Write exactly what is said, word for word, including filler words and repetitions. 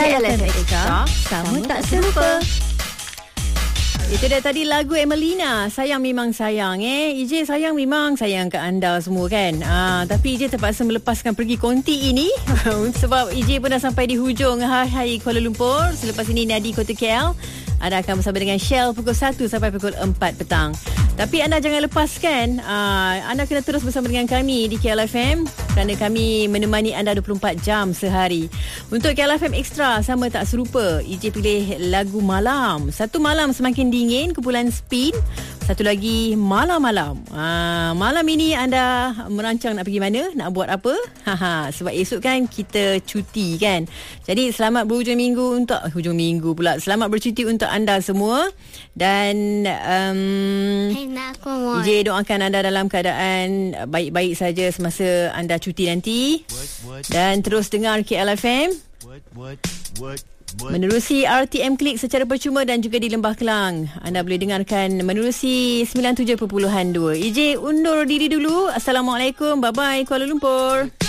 K L F M Extra, kamu tak selupa. Itu dah tadi lagu Emelina, Sayang Memang Sayang. Eh, E J sayang memang sayang ke anda semua kan. Ah, tapi E J terpaksa melepaskan pergi konti ini sebab E J pun dah sampai di hujung Hai Kuala Lumpur. Selepas ini Nadi Kota K L. Anda akan bersama dengan Shell pukul satu sampai pukul empat petang. Tapi anda jangan lepaskan, uh, anda kena terus bersama dengan kami di K L F M kerana kami menemani anda dua puluh empat jam sehari. Untuk K L F M Extra, sama tak serupa, E J pilih lagu malam. Satu malam semakin dingin, kumpulan Spin. Satu lagi malam-malam. Uh, malam ini anda merancang nak pergi mana, nak buat apa? Haha, sebab esok kan kita cuti kan. Jadi selamat berhujung minggu untuk hujung minggu pula. Selamat bercuti untuk anda semua dan um, E J doakan anda dalam keadaan baik-baik saja semasa anda cuti nanti. Dan terus dengar K L F M menerusi R T M Klik secara percuma dan juga di Lembah Kelang. Anda boleh dengarkan menerusi sembilan puluh tujuh perpuluhan dua. E J undur diri dulu. Assalamualaikum. Bye-bye Kuala Lumpur.